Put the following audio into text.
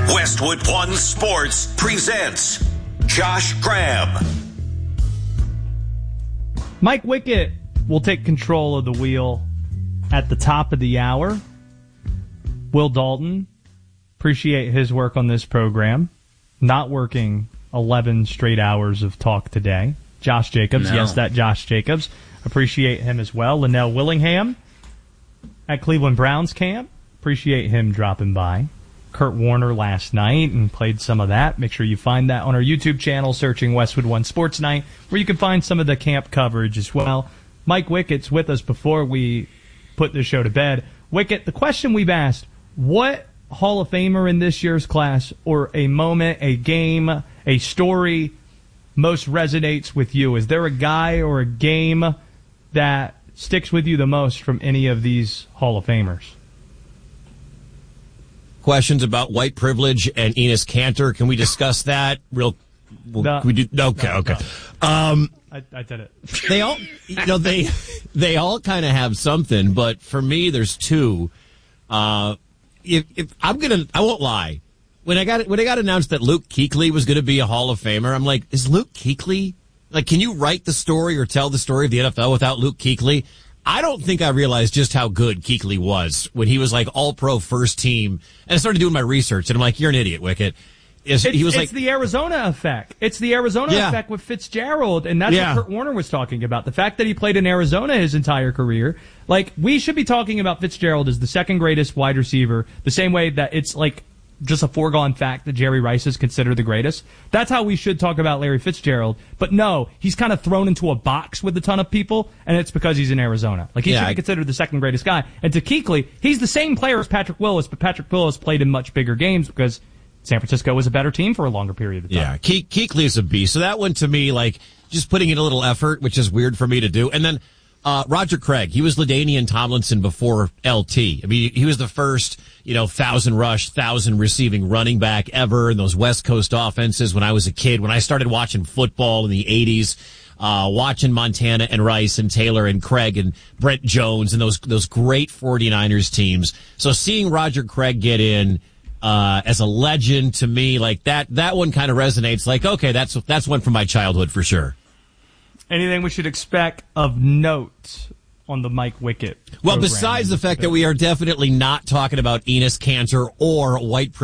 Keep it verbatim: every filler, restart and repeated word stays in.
Westwood One Sports presents Josh Graham. Mike Wickett will take control of the wheel at the top of the hour. Will Dalton, appreciate his work on this program. Not working eleven straight hours of talk today. Josh Jacobs, No. yes, that Josh Jacobs. Appreciate him as well. Linnell Willingham at Cleveland Browns camp. Appreciate him dropping by. Kurt Warner last night and played some of that. Make sure you find that on our YouTube channel, searching Westwood One Sports Night, where you can find some of the camp coverage as well. Mike Wickett's with us before we put the show to bed. Wickett, the question we've asked, what Hall of Famer in this year's class or a moment, a game, a story most resonates with you? Is there a guy or a game that sticks with you the most from any of these Hall of Famers? Questions about white privilege and Enes Kanter. Can we discuss that real? Well, No. can we do, okay, No, okay. no. Um, I, I did it. they all, you know, they they all kind of have something, but for me, there's two. Uh, if, if I'm gonna, I won't lie. When I got when I got announced that Luke Kuechly was going to be a Hall of Famer, I'm like, is Luke Kuechly like? Can you write the story or tell the story of the N F L without Luke Kuechly? I don't think I realized just how good Kuechly was when he was like all-pro first team. And I started doing my research, and I'm like, you're an idiot, Wickett. Is, It's, he was it's like the Arizona effect. It's the Arizona Yeah. effect with Fitzgerald, and that's Yeah. what Kurt Warner was talking about. The fact that he played in Arizona his entire career. Like, we should be talking about Fitzgerald as the second greatest wide receiver, the same way that it's like just a foregone fact that Jerry Rice is considered the greatest. That's how we should talk about Larry Fitzgerald. But no, he's kind of thrown into a box with a ton of people, and it's because he's in Arizona. Like, he Yeah, should be I- considered the second greatest guy. And to Kuechly, he's the same player as Patrick Willis, but Patrick Willis played in much bigger games because San Francisco was a better team for a longer period of time. Yeah, Ke- Kuechly is a beast. So that one to me, like, just putting in a little effort, which is weird for me to do. And then uh, Roger Craig, he was LaDainian Tomlinson before L T. I mean, he was the first, you know, thousand rush, thousand receiving running back ever in those West Coast offenses when I was a kid. When I started watching football in the eighties, uh, watching Montana and Rice and Taylor and Craig and Brent Jones and those those great 49ers teams. So seeing Roger Craig get in Uh, as a legend to me, like that, that one kind of resonates. Like, okay, that's, that's one from my childhood for sure. Anything we should expect of note on the Mike Wickett Well, program? besides the fact that we are definitely not talking about Enes Kanter or white